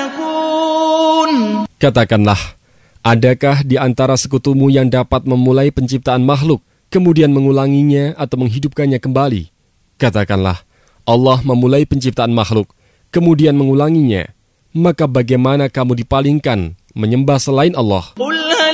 يكون. Katakanlah, adakah di antara sekutumu yang dapat memulai penciptaan makhluk, kemudian mengulanginya atau menghidupkannya kembali? Katakanlah, Allah memulai penciptaan makhluk, kemudian mengulanginya. Maka bagaimana kamu dipalingkan menyembah selain Allah?